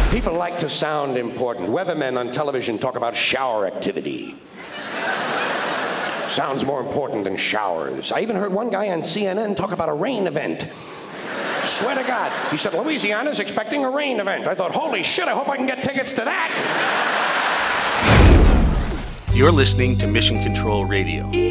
People like to sound important. Weathermen on television talk about shower activity. Sounds more important than showers. I even heard one guy on CNN talk about a rain event. Swear to God. He said, Louisiana's expecting a rain event. I thought, holy shit, I hope I can get tickets to that. You're listening to Mission Control Radio.